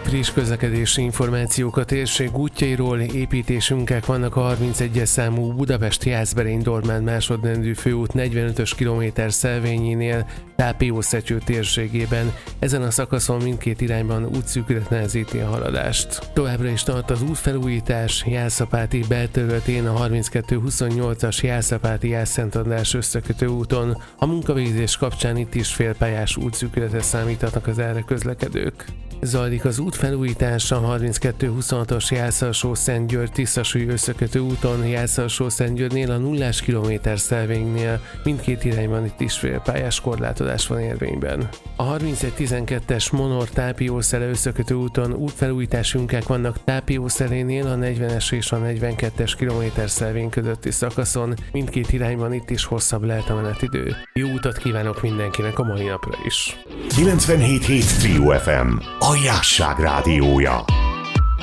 friss közlekedési információk a térség útjairól. Építésünkek vannak a 31-es számú Budapest-Jászberény-Dormán másodrendű főút 45-ös kilométer Szelvényénél, Tápiószetyő térségében. Ezen a szakaszon mindkét irányban útszűkület nehezíti a haladást. Továbbra is tart az útfelújítás Jászapáti belterületén a 32-28-as Jászapáti-Jász-Szent András összekötő úton. A munkavégzés kapcsán itt is félpályás útszűkületre számíthatnak az erre közlekedők. Zajlik az útfelújítás a 32-26-os Jász-Alsó-Szentgyörgy-Tiszasúly összekötő úton, Jász-Alsó-Szentgyörgynél a 0 kilométer Szelvénynél. Mindkét irányban itt is félpályás korlátozás van érvényben. A 31-12-es Monor-Tápiószele összekötő úton útfelújításünkek vannak Tápiószelénél a 40-es és a 42-es kilométer Szelvény közötti szakaszon. Mindkét irányban itt is hosszabb lehet a menetidő. Jó utat kívánok mindenkinek a mai napra is! 97.7 Trio FM, a Jásság rádiója.